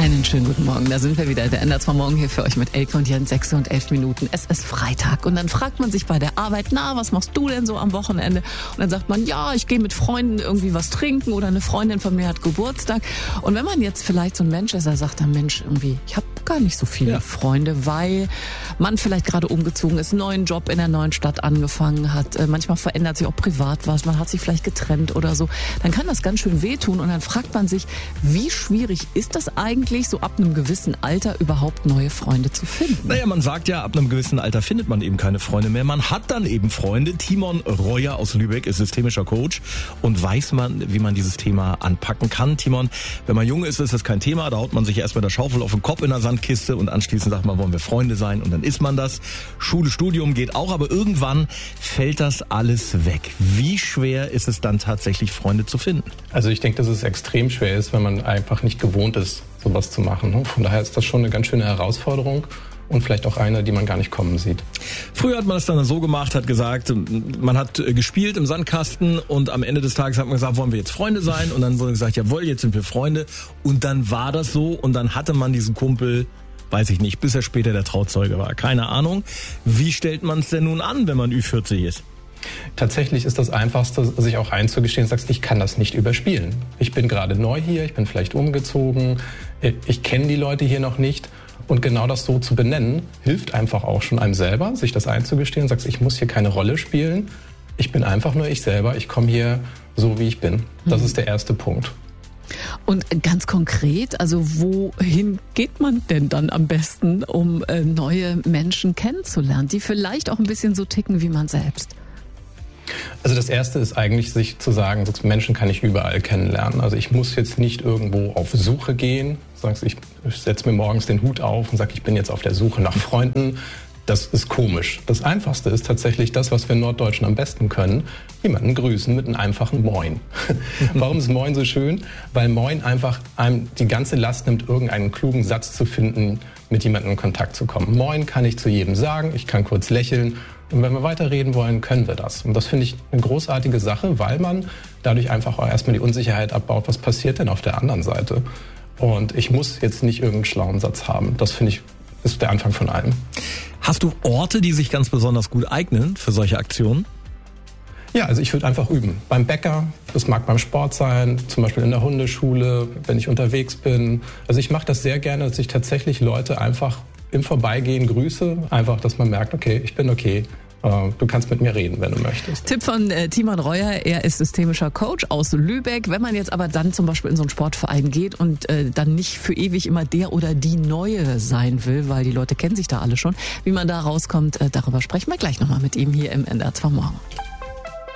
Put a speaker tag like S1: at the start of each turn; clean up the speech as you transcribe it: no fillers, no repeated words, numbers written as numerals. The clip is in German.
S1: Einen schönen guten Morgen, da sind wir wieder. Der NDR 2 Morgen hier für euch mit Elke und Jens, 6 und 11 Minuten. Es ist Freitag und dann fragt man sich bei der Arbeit, was machst du denn so am Wochenende? Und dann sagt man, ja, ich gehe mit Freunden irgendwie was trinken oder eine Freundin von mir hat Geburtstag. Und wenn man jetzt vielleicht so ein Mensch ist, der sagt, Mensch, irgendwie, ich habe gar nicht so viele Freunde, weil man vielleicht gerade umgezogen ist, einen neuen Job in der neuen Stadt angefangen hat. Manchmal verändert sich auch privat was, man hat sich vielleicht getrennt oder so. Dann kann das ganz schön wehtun und dann fragt man sich, wie schwierig ist das eigentlich, so ab einem gewissen Alter überhaupt neue Freunde zu finden?
S2: Naja, man sagt ja, ab einem gewissen Alter findet man eben keine Freunde mehr. Man hat dann eben Freunde. Timon Reuer aus Lübeck ist systemischer Coach und weiß man, wie man dieses Thema anpacken kann. Timon, wenn man jung ist, ist das kein Thema. Da haut man sich erst mit der Schaufel auf den Kopf in der Sandkiste und anschließend sagt man, wollen wir Freunde sein und dann ist man das. Schule, Studium geht auch, aber irgendwann fällt das alles weg. Wie schwer ist es dann tatsächlich, Freunde zu finden?
S3: Also ich denke, dass es extrem schwer ist, wenn man einfach nicht gewohnt ist, sowas zu machen. Von daher ist das schon eine ganz schöne Herausforderung und vielleicht auch eine, die man gar nicht kommen sieht.
S2: Früher hat man es dann so gemacht, hat gesagt, man hat gespielt im Sandkasten und am Ende des Tages hat man gesagt, wollen wir jetzt Freunde sein? Und dann wurde gesagt, jawohl, jetzt sind wir Freunde. Und dann war das so und dann hatte man diesen Kumpel, weiß ich nicht, bis er später der Trauzeuge war. Keine Ahnung. Wie stellt man es denn nun an, wenn man Ü40 ist?
S3: Tatsächlich ist das Einfachste, sich auch einzugestehen, sagst, ich kann das nicht überspielen. Ich bin gerade neu hier, ich bin vielleicht umgezogen, ich kenne die Leute hier noch nicht. Und genau das so zu benennen, hilft einfach auch schon einem selber, sich das einzugestehen, sagst, ich muss hier keine Rolle spielen, ich bin einfach nur ich selber, ich komme hier so, wie ich bin. Das ist der erste Punkt.
S1: Und ganz konkret, also wohin geht man denn dann am besten, um neue Menschen kennenzulernen, die vielleicht auch ein bisschen so ticken wie man selbst?
S3: Also das Erste ist eigentlich, sich zu sagen, Menschen kann ich überall kennenlernen. Also ich muss jetzt nicht irgendwo auf Suche gehen. Sagst, ich setze mir morgens den Hut auf und sage, ich bin jetzt auf der Suche nach Freunden. Das ist komisch. Das Einfachste ist tatsächlich das, was wir Norddeutschen am besten können, jemanden grüßen mit einem einfachen Moin. Warum ist Moin so schön? Weil Moin einfach einem die ganze Last nimmt, irgendeinen klugen Satz zu finden, mit jemandem in Kontakt zu kommen. Moin kann ich zu jedem sagen, ich kann kurz lächeln. Und wenn wir weiterreden wollen, können wir das. Und das finde ich eine großartige Sache, weil man dadurch einfach auch erstmal die Unsicherheit abbaut, was passiert denn auf der anderen Seite. Und ich muss jetzt nicht irgendeinen schlauen Satz haben. Das finde ich, ist der Anfang von allem.
S2: Hast du Orte, die sich ganz besonders gut eignen für solche Aktionen?
S3: Ja, also ich würde einfach üben. Beim Bäcker, das mag beim Sport sein, zum Beispiel in der Hundeschule, wenn ich unterwegs bin. Also ich mache das sehr gerne, dass ich tatsächlich Leute einfach im Vorbeigehen grüße. Einfach, dass man merkt, okay, ich bin okay. Du kannst mit mir reden, wenn du möchtest.
S1: Tipp von Timon Reuer, er ist systemischer Coach aus Lübeck. Wenn man jetzt aber dann zum Beispiel in so einen Sportverein geht und dann nicht für ewig immer der oder die Neue sein will, weil die Leute kennen sich da alle schon, wie man da rauskommt, darüber sprechen wir gleich nochmal mit ihm hier im NDR 2 Morgen.